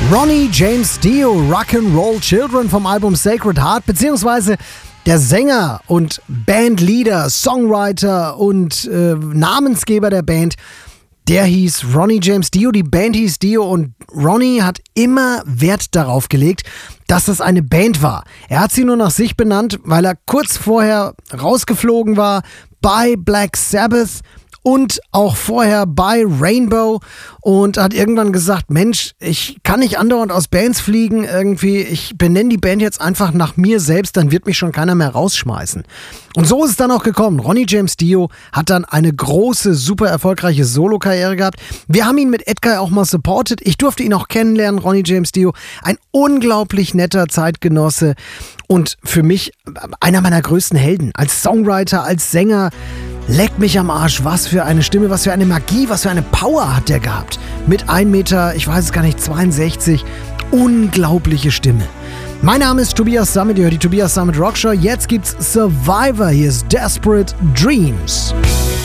Ronnie James Dio, Rock'n'Roll Children vom Album Sacred Heart, beziehungsweise der Sänger und Bandleader, Songwriter und Namensgeber der Band, der hieß Ronnie James Dio, die Band hieß Dio und Ronnie hat immer Wert darauf gelegt, dass es eine Band war. Er hat sie nur nach sich benannt, weil er kurz vorher rausgeflogen war bei Black Sabbath und auch vorher bei Rainbow und hat irgendwann gesagt, Mensch, ich kann nicht andauernd aus Bands fliegen irgendwie, ich benenne die Band jetzt einfach nach mir selbst, dann wird mich schon keiner mehr rausschmeißen. Und so ist es dann auch gekommen. Ronnie James Dio hat dann eine große, super erfolgreiche Solo-Karriere gehabt. Wir haben ihn mit Edguy auch mal supported. Ich durfte ihn auch kennenlernen, Ronnie James Dio. Ein unglaublich netter Zeitgenosse und für mich einer meiner größten Helden. Als Songwriter, als Sänger. Leck mich am Arsch, was für eine Stimme, was für eine Magie, was für eine Power hat der gehabt. Mit 1 Meter, ich weiß es gar nicht, 62, unglaubliche Stimme. Mein Name ist Tobias Sammet, ihr hört die Tobias Sammet Rockshow. Jetzt gibt's Survivor, hier ist Desperate Dreams.